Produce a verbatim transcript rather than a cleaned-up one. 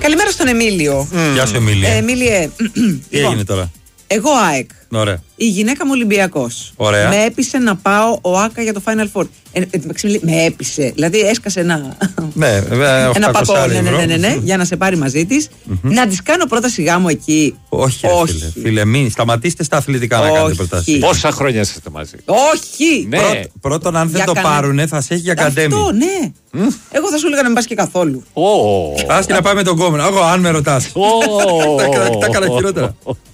Καλημέρα στον Εμίλιο. Γεια σου, Εμίλια. Ε, Εμίλιε. Τι έγινε τώρα? Εγώ ΑΕΚ. Ωραία. Η γυναίκα μου Ολυμπιακός. Ωραία. Με έπεισε να πάω ο ΆΚΑ για το Final Four. Ε, ε, με έπεισε. Δηλαδή έσκασε ένα. Ναι, βέβαια. Ένα πακό, ναι, ναι, ναι, ναι, ναι, για να σε πάρει μαζί της. Mm-hmm. Να της κάνω πρόταση γάμου εκεί. Όχι, Όχι. Φίλε, φίλε, μην σταματήστε στα αθλητικά να κάνετε προτάσεις. Πόσα χρόνια είστε μαζί? Όχι. Ναι. Πρώτ, πρώτον, αν δεν Για το κανένα- πάρουνε, θα σε έχει για καντέμι. Αυτό, ναι. Mm. Εγώ θα σου έλεγα να μην πας και καθόλου. Oh. Ας και να πάμε τον κόμμα. Εγώ, αν με ρωτάς. Oh. Τα έκανα χειρότερα.